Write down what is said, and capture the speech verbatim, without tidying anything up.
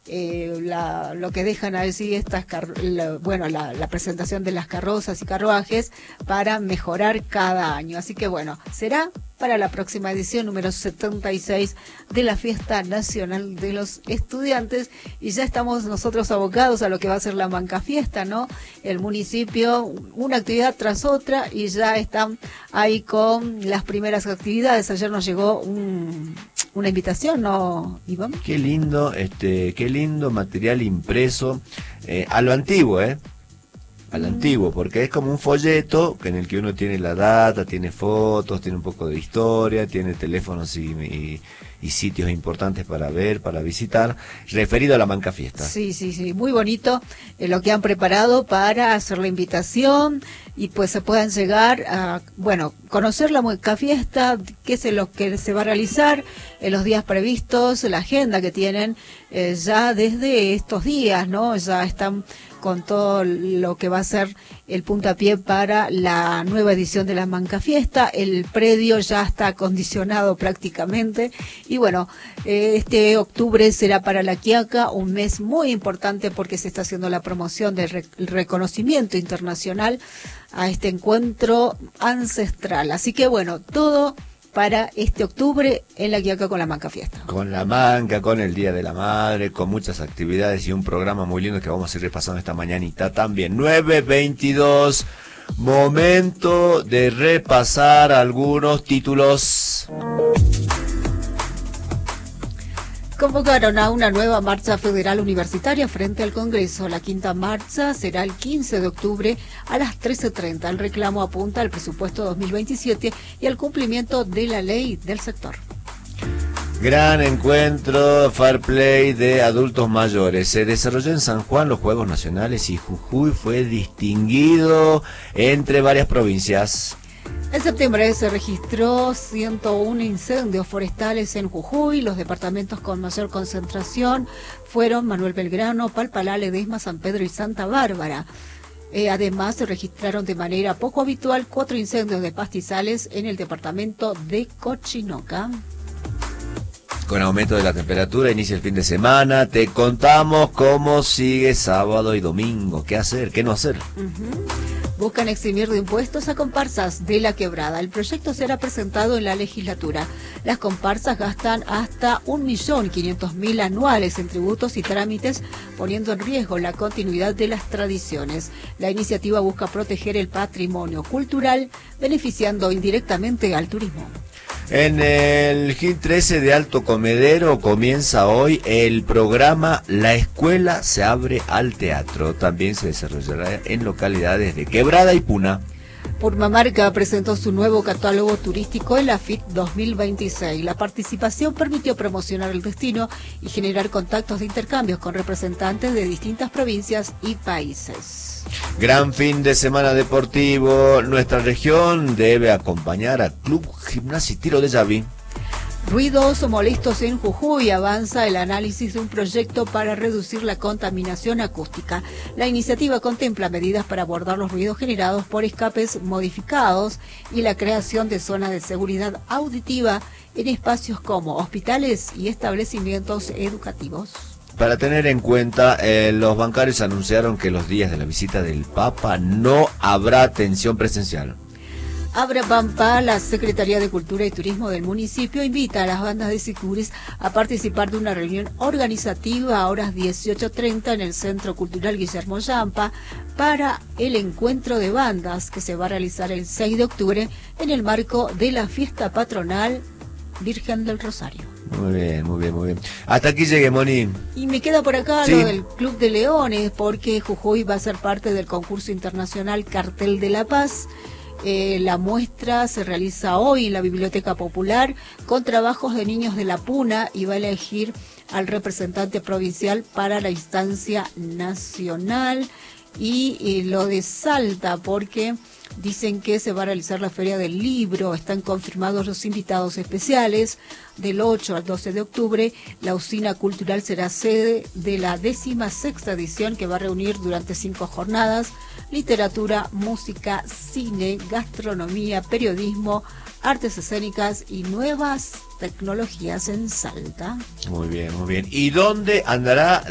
eh, la, lo que dejan allí estas, la, bueno, la, la presentación de las carrozas y carruajes para mejorar cada año. Así que bueno, será para la próxima edición número setenta y seis de la Fiesta Nacional de los Estudiantes, y ya estamos nosotros abocados a lo que va a ser la Mancafiesta, ¿no? El municipio, una actividad tras otra, y ya están ahí con las primeras actividades. Ayer nos llegó un, una invitación, ¿no, Iván? Qué lindo, este, qué lindo material impreso, eh, a lo antiguo, ¿eh? Al antiguo, porque es como un folleto en el que uno tiene la data, tiene fotos, tiene un poco de historia, tiene teléfonos y, y, y sitios importantes para ver, para visitar, referido a la Mancafiesta. Sí, sí, sí, muy bonito eh, lo que han preparado para hacer la invitación y pues se puedan llegar a, bueno, conocer la Mancafiesta, qué es lo que se va a realizar en los días previstos, la agenda que tienen eh, ya desde estos días, ¿no? Ya están con todo lo que va a ser el puntapié para la nueva edición de la Mancafiesta. El predio ya está acondicionado prácticamente y bueno, eh, este octubre será para La Quiaca un mes muy importante porque se está haciendo la promoción del rec reconocimiento internacional a este encuentro ancestral. Así que bueno, todo para este octubre en La Quiaca con la Mancafiesta. Con la Manca, con el Día de la Madre, con muchas actividades y un programa muy lindo que vamos a ir repasando esta mañanita también. nueve veintidós, momento de repasar algunos títulos. Convocaron a una nueva marcha federal universitaria frente al Congreso. La quinta marcha será el quince de octubre a las trece treinta. El reclamo apunta al presupuesto dos mil veintisiete y al cumplimiento de la ley del sector. Gran encuentro Fair Play de adultos mayores. Se desarrolló en San Juan los Juegos Nacionales y Jujuy fue distinguido entre varias provincias. En septiembre se registró ciento uno incendios forestales en Jujuy. Los departamentos con mayor concentración fueron Manuel Belgrano, Palpalá, Ledesma, San Pedro y Santa Bárbara. Eh, además, se registraron de manera poco habitual cuatro incendios de pastizales en el departamento de Cochinoca. Con aumento de la temperatura, inicia el fin de semana. Te contamos cómo sigue sábado y domingo. ¿Qué hacer? ¿Qué no hacer? Uh-huh. Buscan eximir de impuestos a comparsas de La Quebrada. El proyecto será presentado en la legislatura. Las comparsas gastan hasta un millón quinientos mil anuales en tributos y trámites, poniendo en riesgo la continuidad de las tradiciones. La iniciativa busca proteger el patrimonio cultural, beneficiando indirectamente al turismo. En el G I L trece de Alto Comedero comienza hoy el programa La Escuela se abre al teatro. También se desarrollará en localidades de Quebrada y Puna. Purmamarca presentó su nuevo catálogo turístico en la F I T dos mil veintiséis. La participación permitió promocionar el destino y generar contactos de intercambios con representantes de distintas provincias y países. Gran fin de semana deportivo. Nuestra región debe acompañar a Club Gimnasia y Tiro de Llavín. Ruidos o molestos en Jujuy. Avanza el análisis de un proyecto para reducir la contaminación acústica. La iniciativa contempla medidas para abordar los ruidos generados por escapes modificados y la creación de zonas de seguridad auditiva en espacios como hospitales y establecimientos educativos. Para tener en cuenta, eh, los bancarios anunciaron que los días de la visita del Papa no habrá atención presencial. Abra Pampa, la Secretaría de Cultura y Turismo del municipio, invita a las bandas de Sicuris a participar de una reunión organizativa a horas dieciocho treinta en el Centro Cultural Guillermo Yampa para el encuentro de bandas que se va a realizar el seis de octubre en el marco de la fiesta patronal Virgen del Rosario. Muy bien, muy bien, muy bien. Hasta aquí llegué, Moni. Y me queda por acá ¿Sí? Lo del Club de Leones, porque Jujuy va a ser parte del concurso internacional Cartel de la Paz. Eh, la muestra se realiza hoy en la Biblioteca Popular con trabajos de niños de la Puna y va a elegir al representante provincial para la instancia nacional. Y, y lo de Salta, porque dicen que se va a realizar la Feria del Libro. Están confirmados los invitados especiales. Del ocho al doce de octubre, la usina cultural será sede de la décima sexta edición, que va a reunir durante cinco jornadas literatura, música, cine, gastronomía, periodismo, artes escénicas y nuevas tecnologías en Salta. Muy bien, muy bien. ¿Y dónde andará